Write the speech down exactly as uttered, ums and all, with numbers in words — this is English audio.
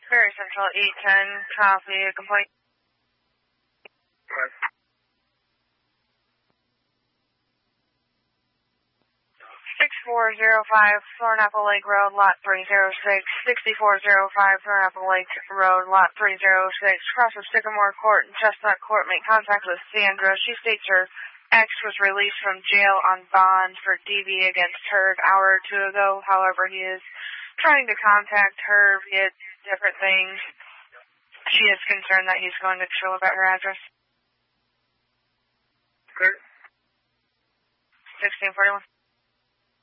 Very Central, eight ten, copy, a complaint. Right. six four zero five, Thornapple Lake Road, Lot three oh six, sixty-four oh five, Thornapple Lake Road, Lot three oh six, cross of Sycamore Court and Chestnut Court. Make contact with Sandra. She states her ex was released from jail on bond for D V against her an hour or two ago. However, he is trying to contact her via different things. She is concerned that he's going to show up at her address. Okay. sixteen forty-one.